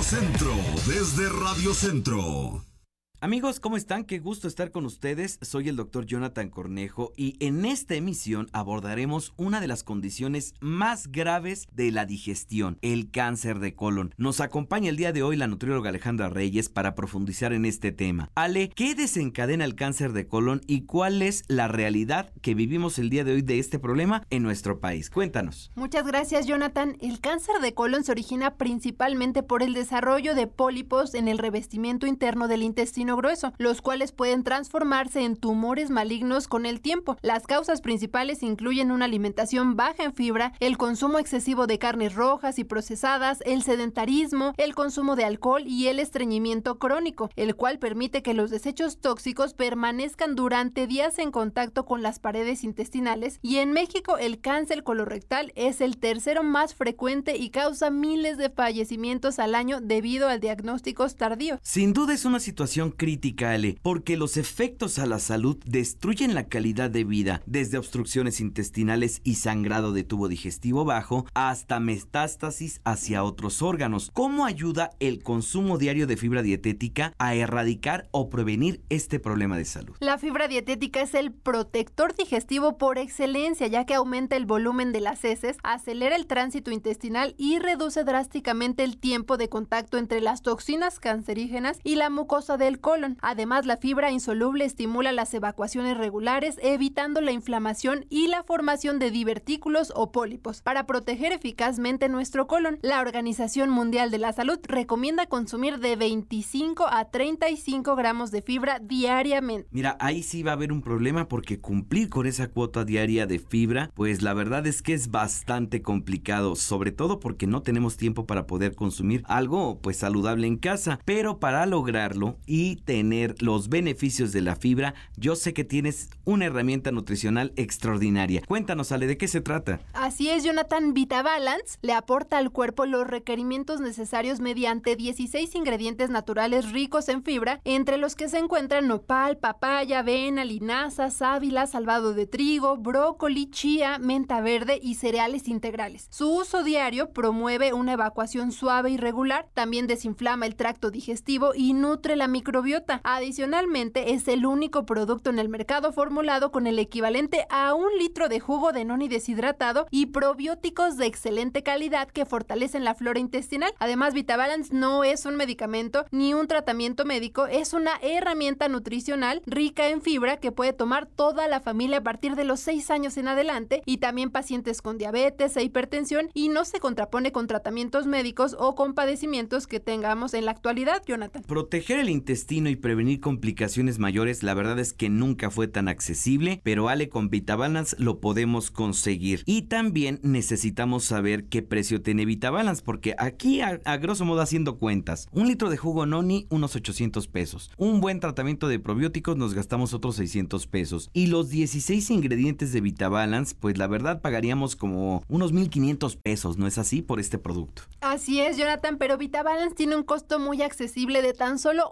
Centro, desde Radio Centro. Amigos, ¿cómo están? Qué gusto estar con ustedes. Soy el doctor Jonathan Cornejo y en esta emisión abordaremos una de las condiciones más graves de la digestión, el cáncer de colon. Nos acompaña el día de hoy la nutrióloga Alejandra Reyes para profundizar en este tema. Ale, ¿qué desencadena el cáncer de colon y cuál es la realidad que vivimos el día de hoy de este problema en nuestro país? Cuéntanos. Muchas gracias, Jonathan. El cáncer de colon se origina principalmente por el desarrollo de pólipos en el revestimiento interno del intestino grueso, los cuales pueden transformarse en tumores malignos con el tiempo. Las causas principales incluyen una alimentación baja en fibra, el consumo excesivo de carnes rojas y procesadas, el sedentarismo, el consumo de alcohol y el estreñimiento crónico, el cual permite que los desechos tóxicos permanezcan durante días en contacto con las paredes intestinales. Y en México, el cáncer colorectal es el tercero más frecuente y causa miles de fallecimientos al año debido a diagnósticos tardíos. Sin duda es una situación crítica, Ale, porque los efectos a la salud destruyen la calidad de vida, desde obstrucciones intestinales y sangrado de tubo digestivo bajo hasta metástasis hacia otros órganos. ¿Cómo ayuda el consumo diario de fibra dietética a erradicar o prevenir este problema de salud? La fibra dietética es el protector digestivo por excelencia, ya que aumenta el volumen de las heces, acelera el tránsito intestinal y reduce drásticamente el tiempo de contacto entre las toxinas cancerígenas y la mucosa del colon. Además, la fibra insoluble estimula las evacuaciones regulares, evitando la inflamación y la formación de divertículos o pólipos. Para proteger eficazmente nuestro colon, la Organización Mundial de la Salud recomienda consumir de 25 a 35 gramos de fibra diariamente. Mira, ahí sí va a haber un problema porque cumplir con esa cuota diaria de fibra, pues la verdad es que es bastante complicado, sobre todo porque no tenemos tiempo para poder consumir algo pues saludable en casa, pero para lograrlo y tener los beneficios de la fibra, yo sé que tienes una herramienta nutricional extraordinaria. Cuéntanos, Ale, ¿de qué se trata? Así es, Jonathan. VitaBalance le aporta al cuerpo los requerimientos necesarios mediante 16 ingredientes naturales ricos en fibra, entre los que se encuentran nopal, papaya, avena, linaza, sábila, salvado de trigo, brócoli, chía, menta verde y cereales integrales. Su uso diario promueve una evacuación suave y regular, también desinflama el tracto digestivo y nutre la microbiota. Adicionalmente, es el único producto en el mercado formulado con el equivalente a 1 litro de jugo de noni deshidratado y probióticos de excelente calidad que fortalecen la flora intestinal. Además, VitaBalance no es un medicamento ni un tratamiento médico, es una herramienta nutricional rica en fibra que puede tomar toda la familia a partir de los 6 años en adelante, y también pacientes con diabetes e hipertensión, y no se contrapone con tratamientos médicos o con padecimientos que tengamos en la actualidad, Jonathan. Proteger el intestino y prevenir complicaciones mayores, la verdad es que nunca fue tan accesible, pero Ale, con VitaBalance lo podemos conseguir. Y también necesitamos saber qué precio tiene VitaBalance, porque aquí a grosso modo haciendo cuentas, 1 litro de jugo noni, unos 800 pesos. Un buen tratamiento de probióticos nos gastamos otros 600 pesos. Y los 16 ingredientes de VitaBalance, pues la verdad pagaríamos como unos 1,500 pesos, ¿no es así? Por este producto. Así es, Jonathan, pero VitaBalance tiene un costo muy accesible de tan solo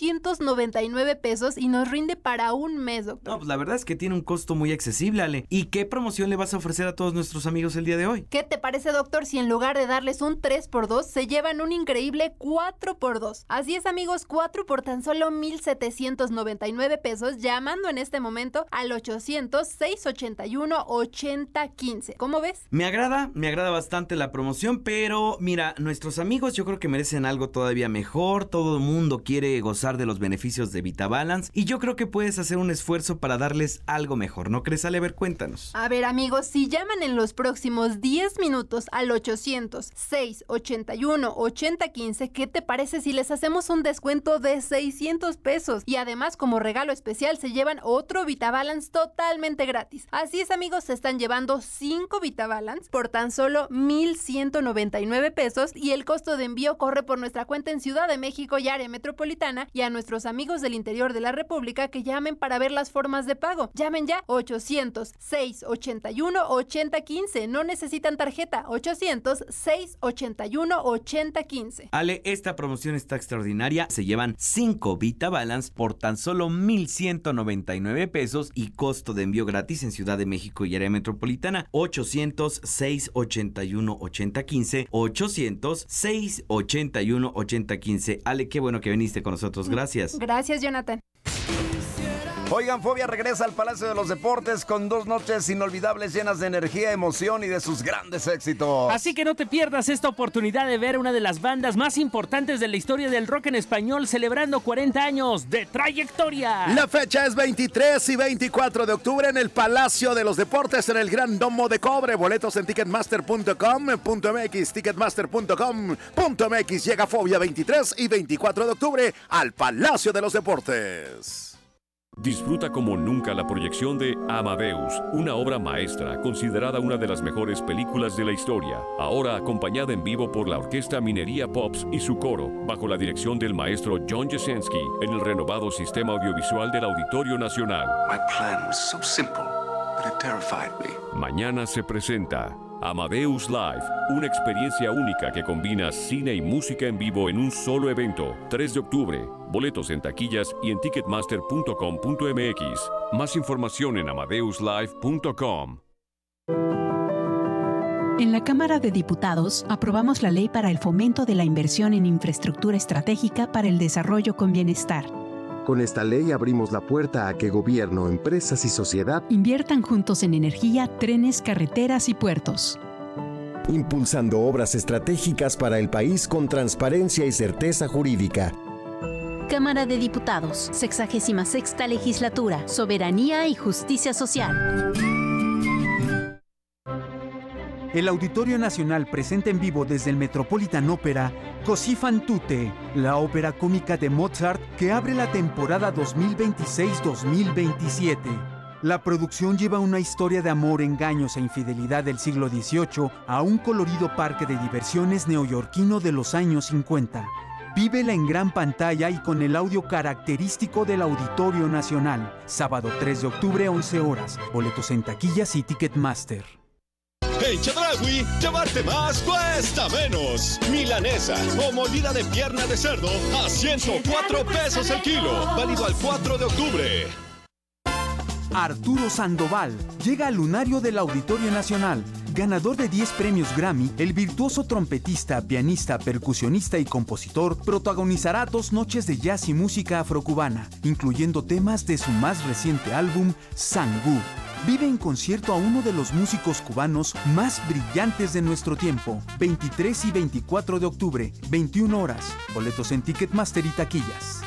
899 pesos y nos rinde para un mes, doctor. No, pues la verdad es que tiene un costo muy accesible, Ale. ¿Y qué promoción le vas a ofrecer a todos nuestros amigos el día de hoy? ¿Qué te parece, doctor, si en lugar de darles un 3x2 se llevan un increíble 4x2? Así es, amigos, 4 por tan solo 1,799 pesos, llamando en este momento al 800-681-8015. ¿Cómo ves? Me agrada bastante la promoción, pero mira, nuestros amigos yo creo que merecen algo todavía mejor. Todo el mundo quiere gozar de los beneficios de VitaBalance y yo creo que puedes hacer un esfuerzo para darles algo mejor, ¿no crees, Ale? A ver, cuéntanos. A ver, amigos, si llaman en los próximos 10 minutos al 800-681-8015, ¿qué te parece si les hacemos un descuento de 600 pesos? Y además, como regalo especial, se llevan otro VitaBalance totalmente gratis. Así es, amigos, se están llevando 5 VitaBalance por tan solo 1,199 pesos y el costo de envío corre por nuestra cuenta en Ciudad de México y área metropolitana Y a nuestros amigos del interior de la República que llamen para ver las formas de pago. Llamen ya 800-681-8015. No necesitan tarjeta. 800-681-8015. Ale, esta promoción está extraordinaria. Se llevan 5 VitaBalance por tan solo 1,199 pesos y costo de envío gratis en Ciudad de México y área metropolitana. 800-681-8015. 800-681-8015. Ale, qué bueno que viniste con nosotros. Gracias. Gracias, Jonathan. Oigan, Fobia regresa al Palacio de los Deportes con 2 noches inolvidables llenas de energía, emoción y de sus grandes éxitos. Así que no te pierdas esta oportunidad de ver una de las bandas más importantes de la historia del rock en español celebrando 40 años de trayectoria. La fecha es 23 y 24 de octubre en el Palacio de los Deportes en el Gran Domo de Cobre. Boletos en ticketmaster.com.mx, ticketmaster.com.mx. Llega Fobia 23 y 24 de octubre al Palacio de los Deportes. Disfruta como nunca la proyección de Amadeus, una obra maestra considerada una de las mejores películas de la historia, ahora acompañada en vivo por la Orquesta Minería Pops y su coro, bajo la dirección del maestro John Jasenski, en el renovado sistema audiovisual del Auditorio Nacional. My plan was so simple, but it terrified me. Mañana se presenta Amadeus Live, una experiencia única que combina cine y música en vivo en un solo evento. 3 de octubre. Boletos en taquillas y en ticketmaster.com.mx. Más información en amadeuslive.com. En la Cámara de Diputados aprobamos la ley para el fomento de la inversión en infraestructura estratégica para el desarrollo con bienestar. Con esta ley abrimos la puerta a que gobierno, empresas y sociedad inviertan juntos en energía, trenes, carreteras y puertos. impulsando obras estratégicas para el país con transparencia y certeza jurídica. Cámara de Diputados, 66ª Legislatura, Soberanía y Justicia Social. El Auditorio Nacional presenta en vivo desde el Metropolitan Opera Così fan tutte, la ópera cómica de Mozart que abre la temporada 2026-2027. La producción lleva una historia de amor, engaños e infidelidad del siglo XVIII a un colorido parque de diversiones neoyorquino de los años 50. Vívela en gran pantalla y con el audio característico del Auditorio Nacional. Sábado 3 de octubre, 11 horas. Boletos en taquillas y Ticketmaster. En Chedraui, llevarte más cuesta menos. Milanesa o molida de pierna de cerdo a 104 pesos el kilo. Válido al 4 de octubre. Arturo Sandoval llega al lunario del Auditorio Nacional. Ganador de 10 premios Grammy, el virtuoso trompetista, pianista, percusionista y compositor protagonizará 2 noches de jazz y música afrocubana, incluyendo temas de su más reciente álbum, Sangú. Vive en concierto a uno de los músicos cubanos más brillantes de nuestro tiempo. 23 y 24 de octubre, 21 horas. Boletos en Ticketmaster y taquillas.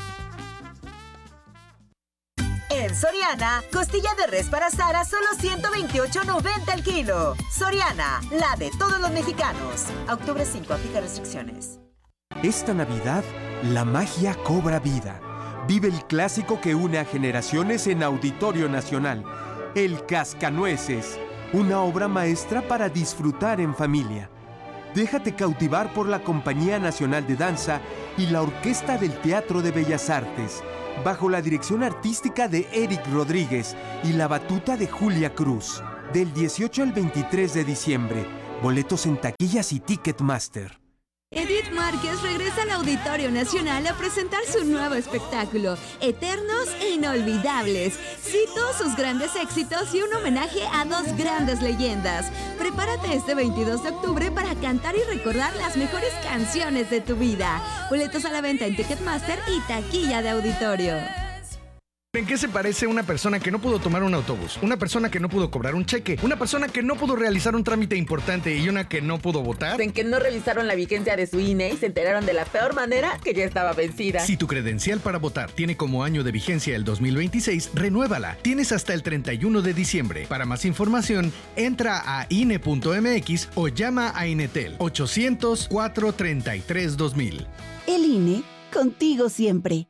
En Soriana, costilla de res para asar a solo $128.90 el kilo. Soriana, la de todos los mexicanos. A octubre 5, aplica restricciones. Esta Navidad, la magia cobra vida. Vive el clásico que une a generaciones en Auditorio Nacional. El Cascanueces, una obra maestra para disfrutar en familia. Déjate cautivar por la Compañía Nacional de Danza y la Orquesta del Teatro de Bellas Artes, bajo la dirección artística de Eric Rodríguez y la batuta de Julia Cruz. Del 18 al 23 de diciembre. Boletos en taquillas y Ticketmaster. Edith Márquez regresa al Auditorio Nacional a presentar su nuevo espectáculo, Eternos e Inolvidables. Cito sus grandes éxitos y un homenaje a 2 grandes leyendas. Prepárate este 22 de octubre para cantar y recordar las mejores canciones de tu vida. Boletos a la venta en Ticketmaster y taquilla de auditorio. ¿En qué se parece una persona que no pudo tomar un autobús? Una persona que no pudo cobrar un cheque, una persona que no pudo realizar un trámite importante y una que no pudo votar. En que no revisaron la vigencia de su INE y se enteraron de la peor manera que ya estaba vencida. Si tu credencial para votar tiene como año de vigencia el 2026, renuévala. Tienes hasta el 31 de diciembre. Para más información, entra a INE.mx o llama a Inetel 800-433-2000. El INE, contigo siempre.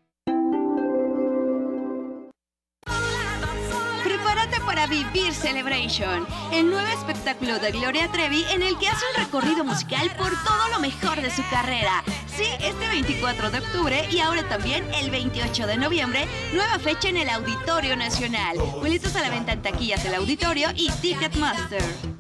Para Vivir Celebration, el nuevo espectáculo de Gloria Trevi en el que hace un recorrido musical por todo lo mejor de su carrera. Sí, este 24 de octubre y ahora también el 28 de noviembre, nueva fecha en el Auditorio Nacional. Boletos a la venta en taquillas del auditorio y Ticketmaster.